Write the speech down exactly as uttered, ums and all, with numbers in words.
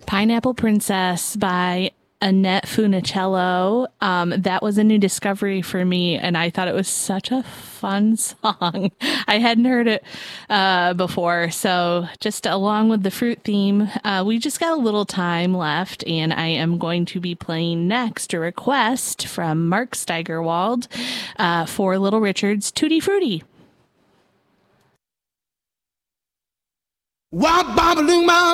Pineapple Princess by Annette Funicello. Um, that was a new discovery for me, and I thought it was such a fun song. I hadn't heard it uh, before, so just along with the fruit theme, uh, we just got a little time left, and I am going to be playing next a request from Mark Steigerwald uh, for Little Richard's Tutti Frutti. Wop, bop, loom, bop.